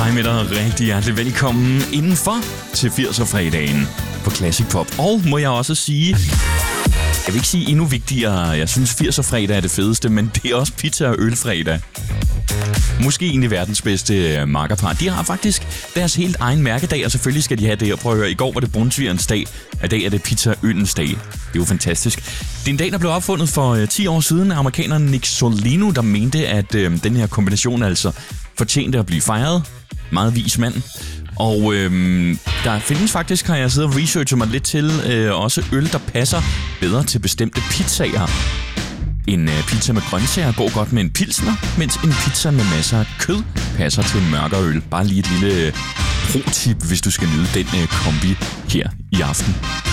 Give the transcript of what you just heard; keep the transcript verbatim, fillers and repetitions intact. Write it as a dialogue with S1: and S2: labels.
S1: Hej med dig, rigtig hjertelig velkommen indenfor til firser-fredagen på Classic Pop. Og må jeg også sige, jeg vil ikke sige endnu vigtigere, jeg synes firser-fredag er det fedeste, men det er også pizza- og ølfredag. Måske egentlig verdens bedste makkerpar. De har faktisk deres helt egen mærkedag, og selvfølgelig skal de have det her. Prøv at høre, i går var det brunsvigerens dag, og i dag er det pizza-ølens dag. Det er jo fantastisk. Det er en dag, der blev opfundet for øh, ti år siden af amerikaneren Nick Solino, der mente, at øh, den her kombination altså fortjente at blive fejret. Meget vis mand. Og øh, der findes faktisk, har jeg siddet og researchet mig lidt til, øh, også øl, der passer bedre til bestemte pizzaer. En øh, pizza med grøntsager går godt med en pilsner, mens en pizza med masser af kød passer til en mørkere øl. Bare lige et lille øh, pro-tip, hvis du skal nyde den øh, kombi her i aften.